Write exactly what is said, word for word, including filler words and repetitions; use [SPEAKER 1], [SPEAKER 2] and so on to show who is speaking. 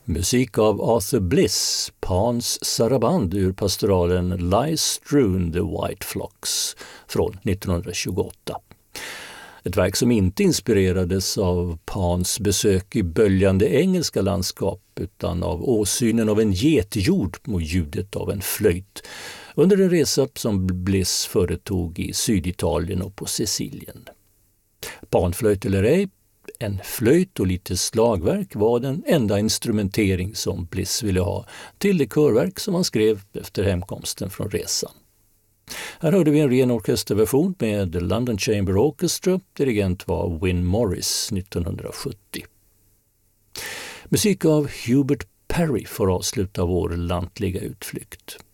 [SPEAKER 1] Musik av Arthur Bliss, Pans saraband ur pastoralen Lies Strewn the White Flocks från nittonhundratjugoåtta. Ett verk som inte inspirerades av Pans besök i böljande engelska landskap utan av åsynen av en getjord och ljudet av en flöjt under en resa som Bliss företog i Syditalien och på Sicilien. Panflöjt eller ej, en flöjt och lite slagverk var den enda instrumentering som Bliss ville ha till det körverk som han skrev efter hemkomsten från resan. Här hörde vi en ren orkesterversion med The London Chamber Orchestra, dirigent var Wyn Morris nittonhundrasjuttio. Musik av Hubert Parry får avsluta vår lantliga utflykt.